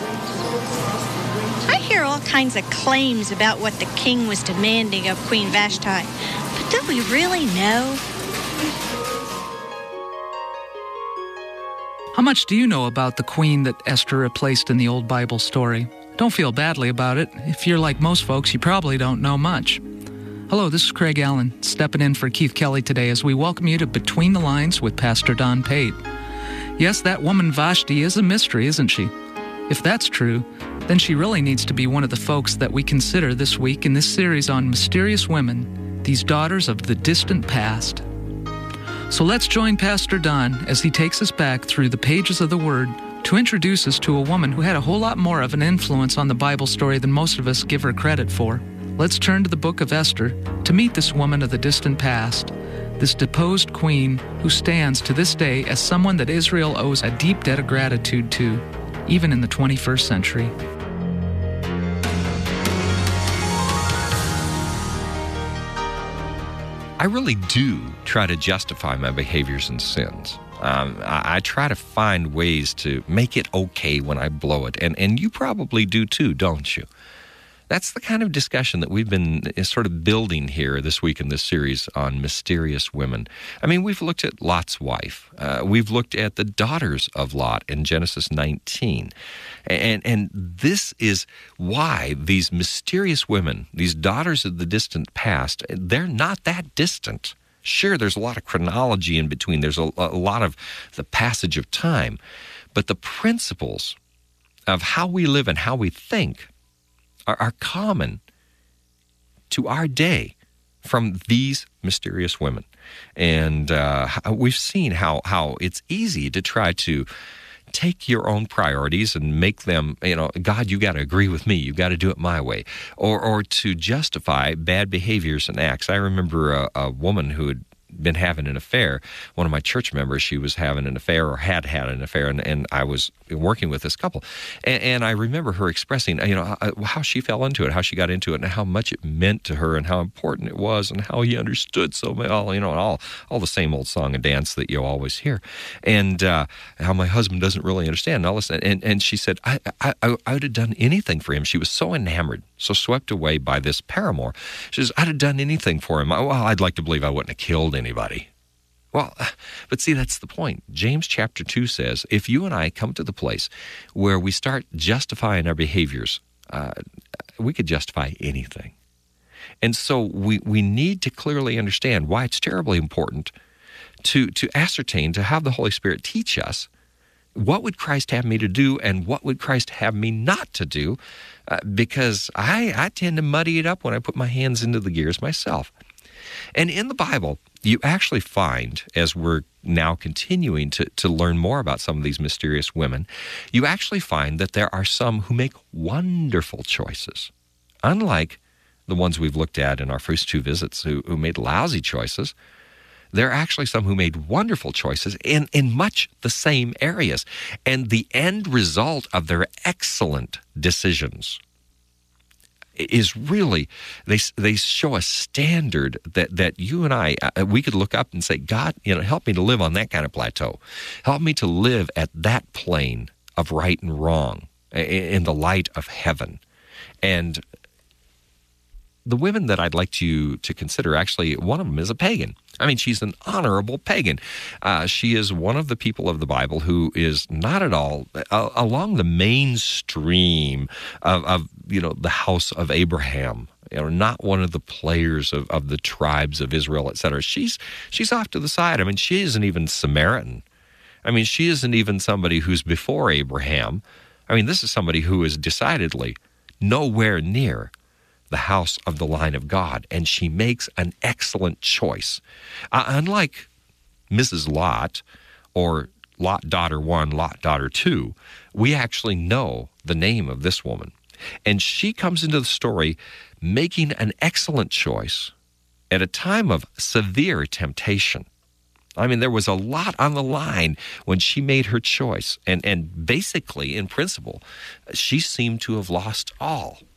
I hear all kinds of claims about what the king was demanding of Queen Vashti, but do we really know? How much do you know about the queen that Esther replaced in the old Bible story? Don't feel badly about it. If you're like most folks, you probably don't know much. Hello, this is Craig Allen, stepping in for Keith Kelly today as we welcome you to Between the Lines with Pastor Don Pate. Yes, that woman Vashti is a mystery, isn't she? If that's true, then she really needs to be one of the folks that we consider this week in this series on mysterious women, these daughters of the distant past. So let's join Pastor Don as he takes us back through the pages of the Word to introduce us to a woman who had a whole lot more of an influence on the Bible story than most of us give her credit for. Let's turn to the book of Esther to meet this woman of the distant past, this deposed queen who stands to this day as someone that Israel owes a deep debt of gratitude to, even in the 21st century. I really do try to justify my behaviors and sins. I try to find ways to make it okay when I blow it. And you probably do too, don't you? That's the kind of discussion that we've been sort of building here this week in this series on mysterious women. I mean, we've looked at Lot's wife. We've looked at the daughters of Lot in Genesis 19. And this is why these mysterious women, these daughters of the distant past, they're not that distant. Sure, there's a lot of chronology in between. There's a lot of the passage of time. But the principles of how we live and how we think are common to our day from these mysterious women. And we've seen how it's easy to try to take your own priorities and make them, God, you got to agree with me. You got to do it my way. Or to justify bad behaviors and acts. I remember a woman who had been having an affair. One of my church members, she was having an affair or had an affair, and I was working with this couple. And I remember her expressing, how she fell into it, how she got into it, and how much it meant to her, and how important it was, and how he understood so well, and all the same old song and dance that you always hear. And how my husband doesn't really understand, and all this. And she said, I would have done anything for him. She was so enamored, so swept away by this paramour. She says, I'd have done anything for him. Well, I'd like to believe I wouldn't have killed anybody. Well, but see, that's the point. James chapter 2 says, if you and I come to the place where we start justifying our behaviors, we could justify anything. And so we need to clearly understand why it's terribly important to ascertain, to have the Holy Spirit teach us, what would Christ have me to do and what would Christ have me not to do? Because I tend to muddy it up when I put my hands into the gears myself. And in the Bible, you actually find, as we're now continuing to learn more about some of these mysterious women, you actually find that there are some who make wonderful choices, unlike the ones we've looked at in our first two visits who made lousy choices. There are actually some who made wonderful choices in much the same areas. And the end result of their excellent decisions is really, they show a standard that you and I, we could look up and say, God, help me to live on that kind of plateau. Help me to live at that plane of right and wrong in the light of heaven. And the women that I'd like you to consider, actually, one of them is a pagan. I mean, she's an honorable pagan. She is one of the people of the Bible who is not at all along the mainstream of the house of Abraham. Not one of the players of the tribes of Israel, etc. She's off to the side. I mean, she isn't even Samaritan. I mean, she isn't even somebody who's before Abraham. I mean, this is somebody who is decidedly nowhere near the house of the line of God, and she makes an excellent choice. Unlike Mrs. Lot, or Lot daughter 1, Lot daughter 2, we actually know the name of this woman. And she comes into the story making an excellent choice at a time of severe temptation. I mean, there was a lot on the line when she made her choice. And basically, in principle, she seemed to have lost all.